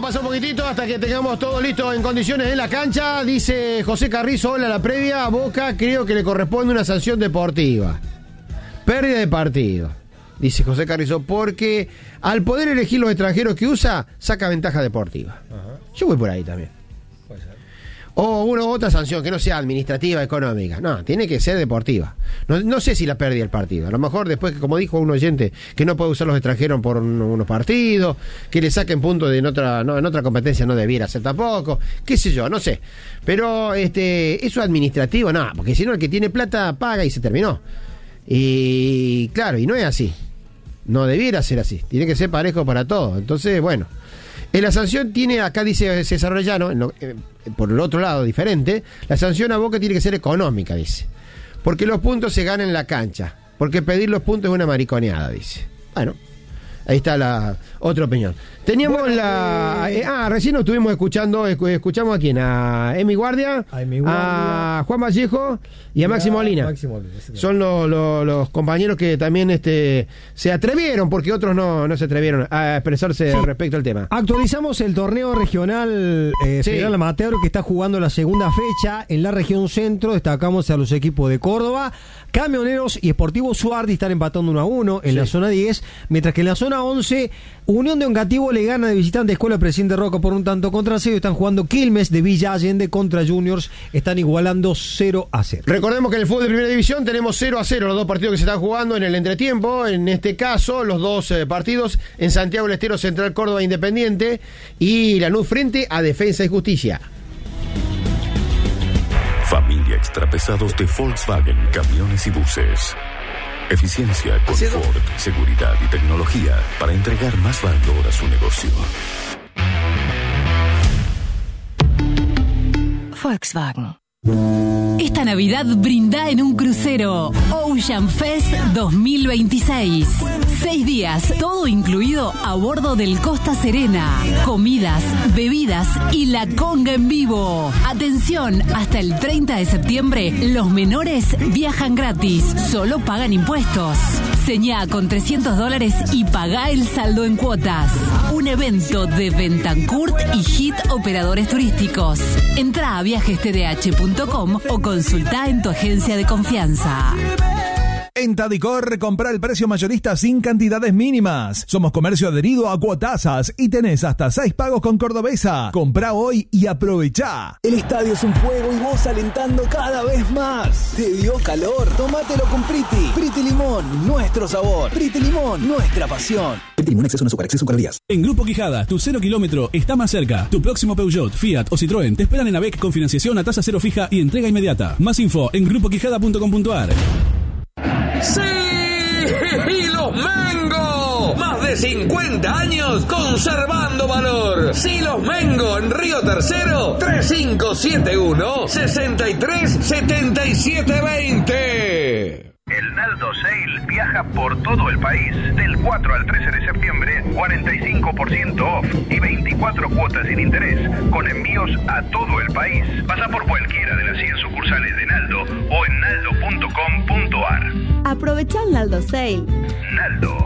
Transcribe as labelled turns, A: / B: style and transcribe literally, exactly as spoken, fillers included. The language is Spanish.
A: pasar un poquitito hasta que tengamos todo listo en condiciones en la cancha. Dice José Carrizo, hola, la previa a Boca creo que le corresponde una sanción deportiva. Pérdida de partido, dice José Carrizo, porque al poder elegir los extranjeros que usa, saca ventaja deportiva. Ajá. Yo voy por ahí también. Puede ser. O una otra sanción que no sea administrativa, económica. No, tiene que ser deportiva. No, no sé si la pérdida del partido. A lo mejor después, que como dijo un oyente, que no puede usar los extranjeros por un, unos partidos, que le saquen puntos de en otra, no, en otra competencia no debiera ser tampoco, qué sé yo, no sé. Pero este, eso administrativo, no, porque si no el que tiene plata paga y se terminó. Y claro, y no es así. No debiera ser así. Tiene que ser parejo para todos. Entonces, bueno. En la sanción tiene, acá dice César Orellano, en lo, eh, por el otro lado, diferente, la sanción a Boca tiene que ser económica, dice. Porque los puntos se ganan en la cancha. Porque pedir los puntos es una mariconeada, dice. Bueno, ahí está la otra opinión. Teníamos bueno, la... Eh, ah, recién nos estuvimos escuchando, escuchamos a quién, a Emi Guardia, a, Emi Guardia, a Juan Vallejo y a Maxi Molina. Maxi Molina son los, los, los compañeros que también este, se atrevieron, porque otros no, no se atrevieron a expresarse sí. respecto al tema.
B: Actualizamos el torneo regional eh, sí. Federal Amateur que está jugando la segunda fecha en la región centro. Destacamos a los equipos de Córdoba, Camioneros y Sportivo Suardi están empatando uno a uno en sí. la zona diez, mientras que en la zona once, Unión de Ongativo le gana de visitante a Escuela Presidente Roca por un tanto contra cero. Están jugando Quilmes de Villa Allende contra Juniors. Están igualando cero a cero.
A: Recordemos que en el fútbol de primera división tenemos cero a cero los dos partidos que se están jugando en el entretiempo. En este caso, los dos eh, partidos en Santiago del Estero, Central Córdoba Independiente y Lanús frente a Defensa y Justicia.
C: Familia Extrapesados de Volkswagen, camiones y buses. Eficiencia, confort, seguridad y tecnología para entregar más valor a su negocio.
D: Volkswagen. Esta Navidad brinda en un crucero Ocean Fest dos mil veintiséis. Seis días, todo incluido a bordo del Costa Serena. Comidas, bebidas y la conga en vivo. Atención, hasta el treinta de septiembre los menores viajan gratis, solo pagan impuestos. Señá con trescientos dólares y pagá el saldo en cuotas. Un evento de Bentancourt y Hit Operadores Turísticos. Entrá a viajes t d h punto com o consultá en tu agencia de confianza.
E: En Tadicor, compra el precio mayorista sin cantidades mínimas. Somos comercio adherido a Cuotasas y tenés hasta seis pagos con Cordobesa. Comprá hoy y aprovechá.
F: El estadio es un juego y vos alentando cada vez más. ¿Te dio calor? Tómatelo con Priti. Priti Limón, nuestro sabor. Priti Limón, nuestra pasión. Priti Limón, exceso no azúcar, exceso calorías.
G: En Grupo Quijada, tu cero kilómetro está más cerca. Tu próximo Peugeot, Fiat o Citroën te esperan en AVEC con financiación a tasa cero fija y entrega inmediata. Más info en grupo quijada punto com punto a r.
H: ¡Sí! ¡Y los Mengo! Más de cincuenta años conservando valor. Silos Mengo en Río Tercero, tres cinco siete uno, seis tres siete siete dos cero.
I: El Naldo Sale viaja por todo el país. Del cuatro al trece de septiembre, cuarenta y cinco por ciento off y veinticuatro cuotas sin interés, con envíos a todo el país. Pasa por cualquiera de las cien sucursales de Naldo o en naldo punto com punto a r.
J: Aprovecha el Naldo Sale.
I: Naldo.